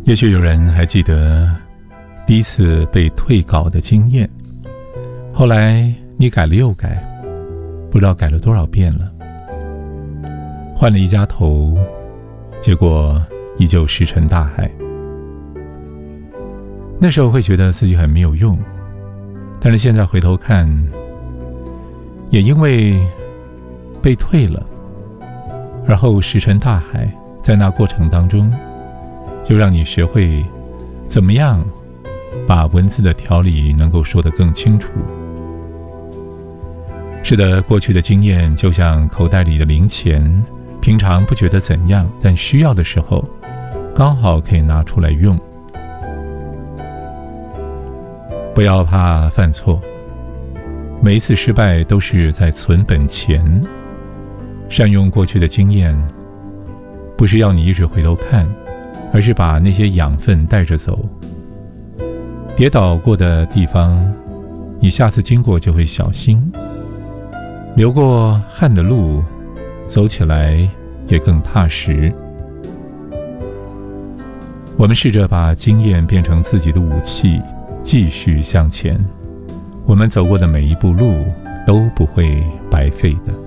也许有人还记得第一次被退稿的经验，后来你改了又改，不知道改了多少遍了，换了一家头，结果依旧石沉大海。那时候会觉得自己很没有用，但是现在回头看，也因为被退了，而后石沉大海，在那过程当中就让你学会怎么样把文字的条理能够说得更清楚。是的，过去的经验就像口袋里的零钱，平常不觉得怎样，但需要的时候刚好可以拿出来用。不要怕犯错，每一次失败都是在存本钱。善用过去的经验，不是要你一直回头看，而是把那些养分带着走。跌倒过的地方，你下次经过就会小心。流过汗的路，走起来也更踏实。我们试着把经验变成自己的武器，继续向前。我们走过的每一步路都不会白费的。